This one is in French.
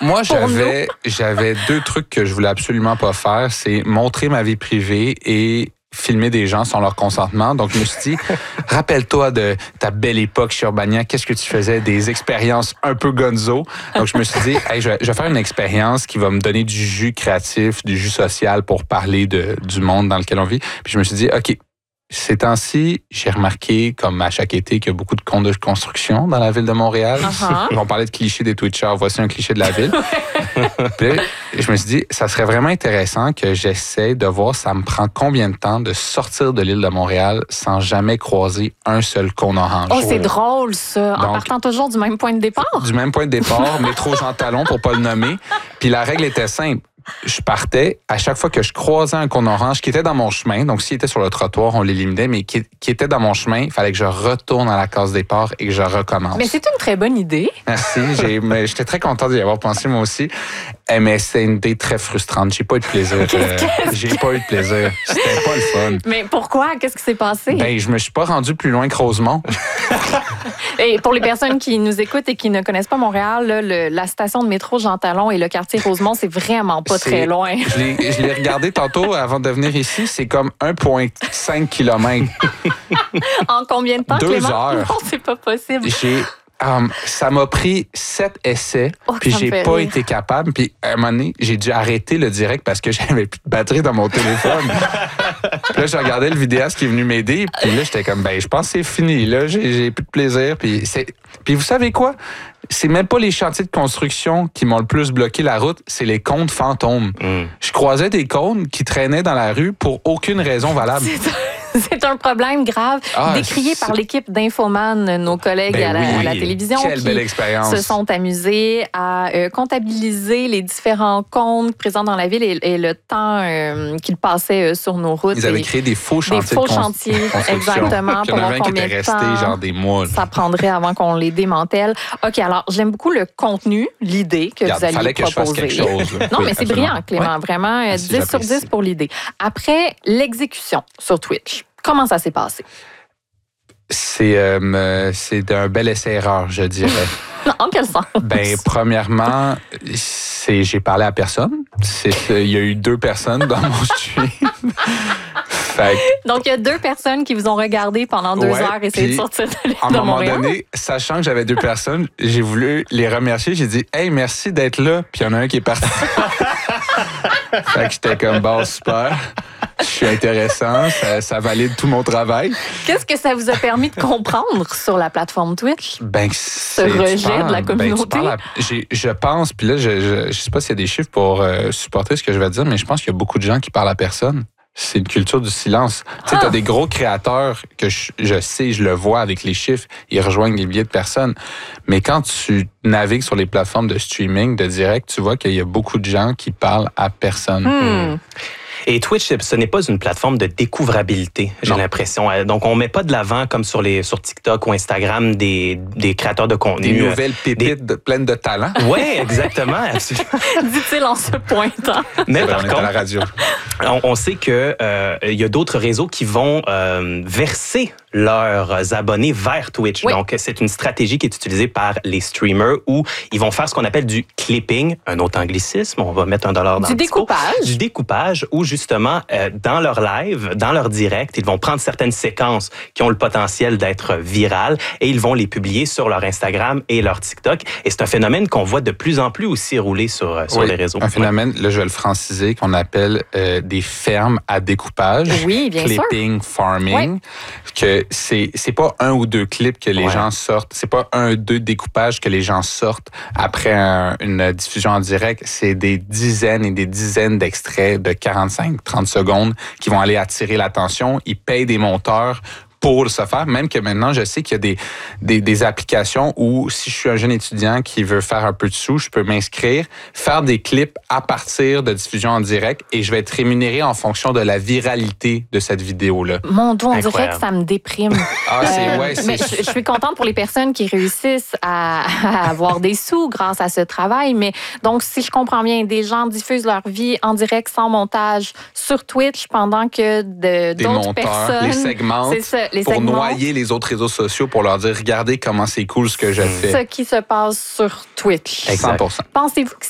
Moi, j'avais 2 trucs que je voulais absolument pas faire. C'est montrer ma vie privée et filmer des gens sans leur consentement. Donc, je me suis dit, rappelle-toi de ta belle époque chez Urbania. Qu'est-ce que tu faisais? Des expériences un peu gonzo. Donc, je me suis dit, hey, je vais faire une expérience qui va me donner du jus créatif, du jus social pour parler du monde dans lequel on vit. Puis je me suis dit, OK, ces temps-ci, j'ai remarqué, comme à chaque été, qu'il y a beaucoup de comptes de construction dans la ville de Montréal. On parlait de clichés des Twitchers. Voici un cliché de la ville. Puis là, je me suis dit, ça serait vraiment intéressant que j'essaie de voir ça me prend combien de temps de sortir de l'île de Montréal sans jamais croiser un seul cône orange. Oh, c'est drôle, ça. En partant toujours du même point de départ. Du même point de départ, métro Jean Talon, pour pas le nommer. Puis la règle était simple. Je partais, à chaque fois que je croisais un cône orange qui était dans mon chemin, donc s'il était sur le trottoir, on l'éliminait, mais qui était dans mon chemin, il fallait que je retourne à la case départ et que je recommence. Mais c'est une très bonne idée. Merci, j'étais très content d'y avoir pensé moi aussi, mais c'est une idée très frustrante. J'ai pas eu de plaisir. J'ai pas eu de plaisir. C'était pas le fun. Mais pourquoi? Qu'est-ce qui s'est passé? Ben, je me suis pas rendu plus loin que Rosemont. Et pour les personnes qui nous écoutent et qui ne connaissent pas Montréal, là, la station de métro Jean Talon et le quartier Rosemont, c'est vraiment pas très loin. Je l'ai regardé tantôt avant de venir ici. C'est comme 1,5 km. En combien de temps, 2 Clément? heures. Non, c'est pas possible. Ça m'a pris 7 essais, puis j'ai pas été capable. Puis à un moment donné, j'ai dû arrêter le direct parce que j'avais plus de batterie dans mon téléphone. Puis là, je regardais le vidéaste qui est venu m'aider. Puis là, j'étais comme, je pense que c'est fini. Là, j'ai plus de plaisir. Puis vous savez quoi? C'est même pas les chantiers de construction qui m'ont le plus bloqué la route, c'est les cônes fantômes. Je croisais des cônes qui traînaient dans la rue pour aucune raison valable. C'est un problème grave, décrié par l'équipe d'Infoman, nos collègues à la télévision, belle expérience. Se sont amusés à comptabiliser les différents cônes présents dans la ville et le temps qu'ils passaient sur nos routes. Ils avaient créé des faux chantiers. Des faux chantiers, exactement. Puis il y en avait un qui était resté genre des mois. Ça prendrait avant qu'on les démantèle. OK, alors j'aime beaucoup le contenu, l'idée que vous allez fallait proposer. Que je fasse quelque chose. Non, mais c'est brillant, Clément. Vraiment, 10 sur 10 pour l'idée. Après, l'exécution sur Twitch. Comment ça s'est passé? C'est un bel essai-erreur, je dirais. En quel sens? Premièrement, j'ai parlé à personne. Il y a eu 2 personnes dans mon stream. Donc, il y a 2 personnes qui vous ont regardé pendant 2 heures essayer de sortir de l'île de Montréal. À un moment donné, sachant que j'avais 2 personnes, j'ai voulu les remercier. J'ai dit, hey, merci d'être là. Puis il y en a un qui est parti. Fait que j'étais comme, super. Je suis intéressant, ça valide tout mon travail. Qu'est-ce que ça vous a permis de comprendre sur la plateforme Twitch? Ce rejet de la communauté? Je pense, puis là, je sais pas s'il y a des chiffres pour supporter ce que je vais dire, mais je pense qu'il y a beaucoup de gens qui parlent à personne. C'est une culture du silence. Tu sais, t'as des gros créateurs que je sais, je le vois avec les chiffres, ils rejoignent des milliers de personnes. Mais quand tu navigues sur les plateformes de streaming, de direct, tu vois qu'il y a beaucoup de gens qui parlent à personne. Et Twitch, ce n'est pas une plateforme de découvrabilité, j'ai l'impression. Donc, on met pas de l'avant, comme sur TikTok ou Instagram, des créateurs de contenu. Des nouvelles pépites pleines de talent. Oui, exactement. Dit-il en se pointant. Mais par contre, à la radio. On sait que il y a d'autres réseaux qui vont verser leurs abonnés vers Twitch. Oui. Donc, c'est une stratégie qui est utilisée par les streamers où ils vont faire ce qu'on appelle du clipping, un autre anglicisme, on va mettre $1 dans du découpage. Du découpage, où justement, dans leur live, dans leur direct, ils vont prendre certaines séquences qui ont le potentiel d'être virales et ils vont les publier sur leur Instagram et leur TikTok. Et c'est un phénomène qu'on voit de plus en plus aussi rouler sur les réseaux. Un phénomène, là, je vais le franciser, qu'on appelle des fermes à découpage. Oui, bien sûr. Clipping farming. Que c'est pas 1 ou 2 clips que les gens sortent. C'est pas 1 ou 2 découpages que les gens sortent après une diffusion en direct. C'est des dizaines et des dizaines d'extraits de 45-30 secondes qui vont aller attirer l'attention. Ils payent des monteurs pour se faire, même que maintenant, je sais qu'il y a des applications où si je suis un jeune étudiant qui veut faire un peu de sous, je peux m'inscrire, faire des clips à partir de diffusion en direct et je vais être rémunéré en fonction de la viralité de cette vidéo-là. Mon Dieu, on dirait que ça me déprime. Mais je suis contente pour les personnes qui réussissent à avoir des sous grâce à ce travail. Mais donc, si je comprends bien, des gens diffusent leur vie en direct sans montage sur Twitch pendant que d'autres personnes... Les segmentent. Pour noyer les autres réseaux sociaux, pour leur dire, regardez comment c'est cool ce que je fais. Ce qui se passe sur Twitch. 100%. Pensez-vous que